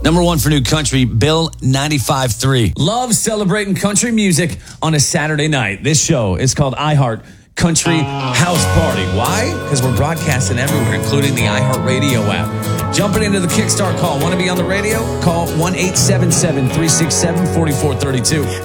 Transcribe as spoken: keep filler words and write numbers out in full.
Number one for new country, Bill ninety-five point three. Love celebrating country music on a Saturday night. This show is called iHeart Country House Party. Why? Because we're broadcasting everywhere, including the iHeartRadio app. Jumping into the Kickstart call. Want to be on the radio? Call one eight seven seven, three six seven, four four three two.